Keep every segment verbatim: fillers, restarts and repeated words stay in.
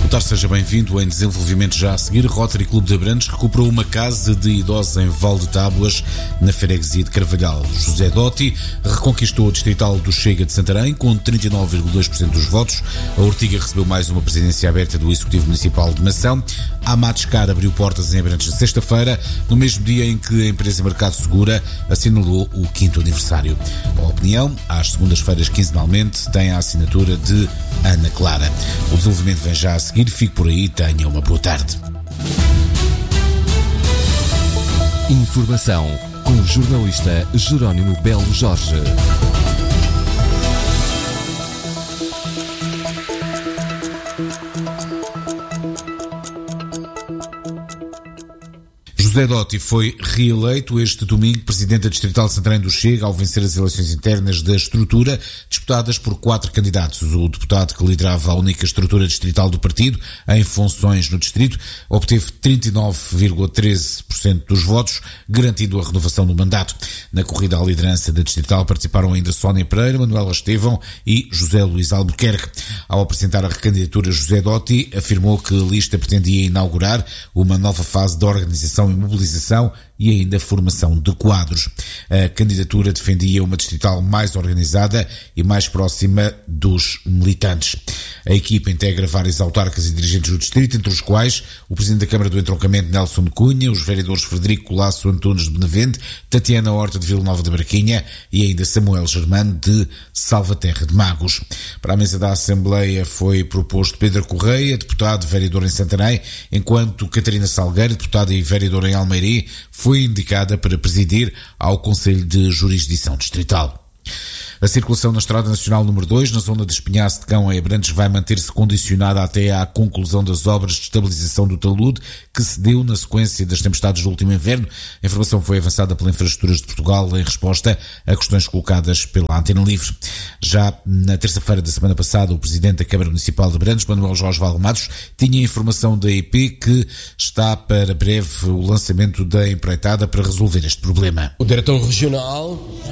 Boa tarde, seja bem-vindo. Em desenvolvimento já a seguir, Rotary Clube de Abrantes recuperou uma casa de idosos em Val de Tábuas, na freguesia de Carvalhal. José Dotti reconquistou o distrital do Chega de Santarém com trinta e nove vírgula dois por cento dos votos. A Ortiga recebeu mais uma presidência aberta do Executivo Municipal de Mação. A Matscar abriu portas em Abrantes na sexta-feira, no mesmo dia em que a empresa Mercado Segura assinalou o quinto aniversário. A Opinião, às segundas-feiras quinzenalmente, tem a assinatura de Ana Clara. O desenvolvimento vem já a seguir. Fique por aí, tenha uma boa tarde. Informação com o jornalista Jerónimo Belo Jorge. José Dotti foi reeleito este domingo presidente da Distrital de Santarém do Chega ao vencer as eleições internas da estrutura, disputadas por quatro candidatos. O deputado que liderava a única estrutura distrital do partido, em funções no distrito, obteve trinta e nove vírgula treze por cento dos votos, garantindo a renovação do mandato. Na corrida à liderança da distrital participaram ainda Sónia Pereira, Manuela Estevão e José Luís Albuquerque. Ao apresentar a recandidatura, José Dotti afirmou que a lista pretendia inaugurar uma nova fase de organização e mobilização e ainda formação de quadros. A candidatura defendia uma distrital mais organizada e mais próxima dos militantes. A equipa integra vários autarcas e dirigentes do distrito, entre os quais o presidente da Câmara do Entroncamento, Nelson de Cunha, os vereadores Frederico Colasso Antunes de Benavente, Tatiana Horta de Vila Nova da Barquinha e ainda Samuel Germano de Salvaterra de Magos. Para a mesa da Assembleia foi proposto Pedro Correia, deputado e vereador em Santarém, enquanto Catarina Salgueiro, deputada e vereadora em Almeirim, foi indicada para presidir ao Conselho de Jurisdição Distrital. A circulação na Estrada Nacional número dois, na zona de Espinhaço de Cão em Abrantes, vai manter-se condicionada até à conclusão das obras de estabilização do talude, que se deu na sequência das tempestades do último inverno. A informação foi avançada pela Infraestruturas de Portugal em resposta a questões colocadas pela Antena Livre. Já na terça-feira da semana passada, o presidente da Câmara Municipal de Abrantes, Manuel Jorge Valmatos, tinha informação da E P que está para breve o lançamento da empreitada para resolver este problema. O diretor regional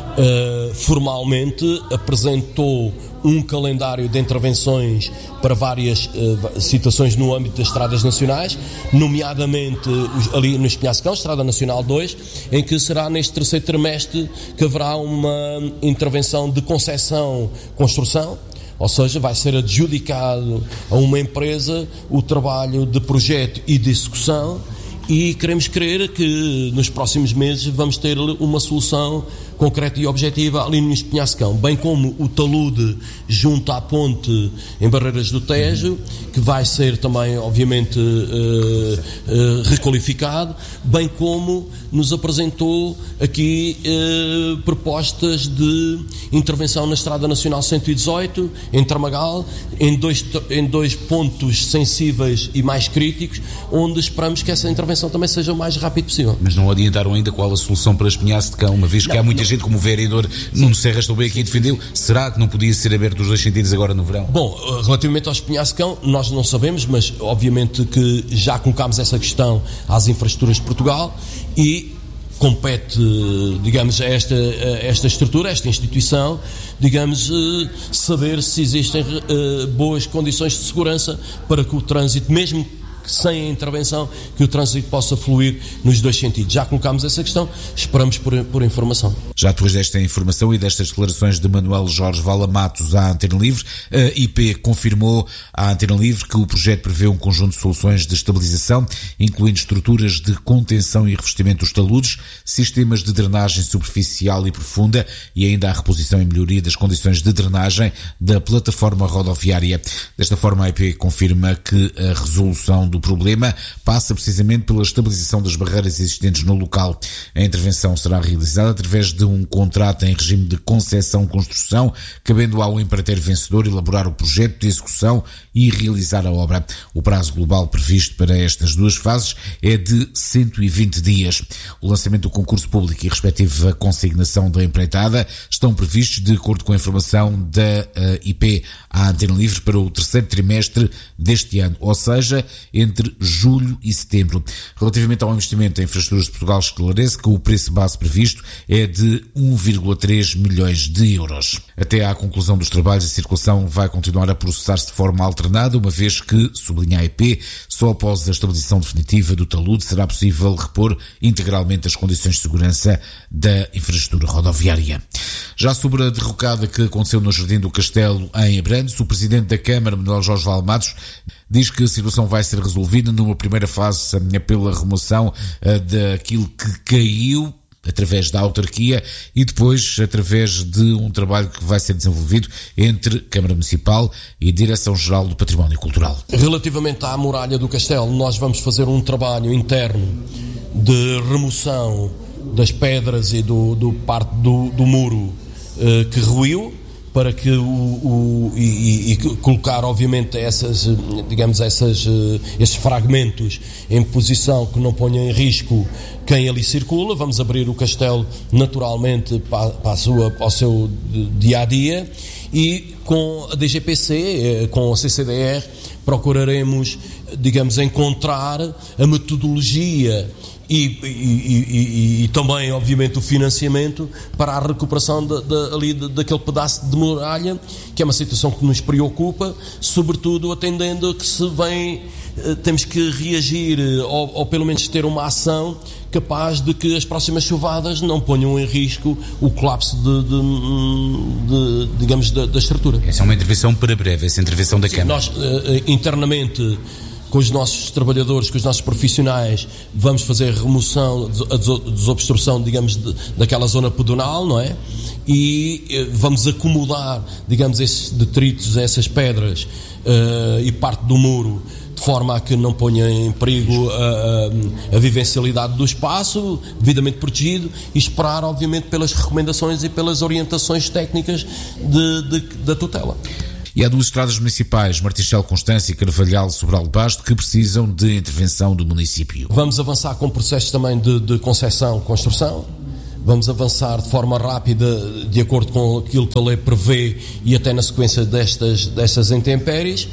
uh, formalmente apresentou um calendário de intervenções para várias uh, situações no âmbito das estradas nacionais, nomeadamente uh, ali no Espinhaço de Cão, Estrada Nacional dois, em que será neste terceiro trimestre que haverá uma intervenção de concessão, construção, ou seja, vai ser adjudicado a uma empresa o trabalho de projeto e de execução, e queremos crer que nos próximos meses vamos ter uma solução concreta e objetiva ali no Espinhaço de Cão, bem como o talude junto à ponte em Barreiras do Tejo, que vai ser também obviamente uh, uh, requalificado, bem como nos apresentou aqui uh, propostas de intervenção na Estrada Nacional cento e dezoito, em Tramagal, em dois, em dois pontos sensíveis e mais críticos, onde esperamos que essa intervenção também seja o mais rápido possível. Mas não adiantaram ainda qual a solução para Espinhaço de Cão, uma vez que não, há muita não. gente, como o vereador Nuno Serra estou bem aqui defendeu. Será que não podia ser aberto os dois sentidos agora no verão? Bom, relativamente ao Espinhaço de Cão, nós não sabemos, mas obviamente que já colocámos essa questão às infraestruturas de Portugal e compete, digamos, a esta, a esta estrutura, a esta instituição, digamos, saber se existem uh, boas condições de segurança para que o trânsito, mesmo sem a intervenção, que o trânsito possa fluir nos dois sentidos. Já colocámos essa questão, esperamos por, por informação. Já depois desta informação e destas declarações de Manuel Jorge Valamatos à Antena Livre, a I P confirmou à Antena Livre que o projeto prevê um conjunto de soluções de estabilização, incluindo estruturas de contenção e revestimento dos taludes, sistemas de drenagem superficial e profunda e ainda a reposição e melhoria das condições de drenagem da plataforma rodoviária. Desta forma, a I P confirma que a resolução do problema passa precisamente pela estabilização das barreiras existentes no local. A intervenção será realizada através de um contrato em regime de concessão-construção, cabendo ao empreiteiro vencedor elaborar o projeto de execução e realizar a obra. O prazo global previsto para estas duas fases é de cento e vinte dias. O lançamento do concurso público e respectiva consignação da empreitada estão previstos, de acordo com a informação da uh, I P à Antena Livre, para o terceiro trimestre deste ano, ou seja, entre entre julho e setembro. Relativamente ao investimento em infraestruturas de Portugal, esclarece que o preço base previsto é de um vírgula três milhões de euros. Até à conclusão dos trabalhos, a circulação vai continuar a processar-se de forma alternada, uma vez que, sublinha a E P, só após a estabilização definitiva do talude será possível repor integralmente as condições de segurança da infraestrutura rodoviária. Já sobre a derrocada que aconteceu no Jardim do Castelo, em Abrantes, o Presidente da Câmara, Manuel Jorge Valmatos, diz que a situação vai ser resolvida numa primeira fase pela remoção daquilo que caiu através da autarquia e depois através de um trabalho que vai ser desenvolvido entre Câmara Municipal e Direção-Geral do Património Cultural. Relativamente à muralha do Castelo, nós vamos fazer um trabalho interno de remoção das pedras e do, do parte do, do muro uh, que ruiu, para que o, o e, e, e colocar obviamente essas, digamos, essas, esses fragmentos em posição que não ponham em risco quem ali circula. Vamos abrir o castelo naturalmente para, para, a sua, para o seu dia-a-dia e com a D G P C, com a C C D R, procuraremos, digamos, encontrar a metodologia E, e, e, e também, obviamente, o financiamento para a recuperação de, de, ali de, daquele pedaço de muralha, que é uma situação que nos preocupa, sobretudo atendendo a que se vem, temos que reagir, ou, ou pelo menos ter uma ação capaz de que as próximas chuvadas não ponham em risco o colapso de, de, de, de digamos, da, da estrutura. Essa é uma intervenção para breve, essa intervenção da Sim, Câmara. Nós, internamente, com os nossos trabalhadores, com os nossos profissionais, vamos fazer a remoção, a desobstrução, digamos, de, daquela zona pedonal, não é? E eh, vamos acomodar, digamos, esses detritos, essas pedras uh, e parte do muro, de forma a que não ponha em perigo a, a, a vivencialidade do espaço, devidamente protegido, e esperar, obviamente, pelas recomendações e pelas orientações técnicas de, de, da tutela. E há duas estradas municipais, Martichel Constância e Carvalhal Sobral Basto, que precisam de intervenção do município. Vamos avançar com processos também de, de concessão, construção. Vamos avançar de forma rápida, de acordo com aquilo que a lei prevê e até na sequência destas, destas intempéries.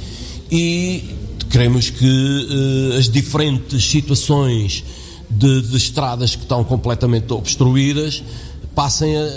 E queremos que uh, as diferentes situações de, de estradas que estão completamente obstruídas passem a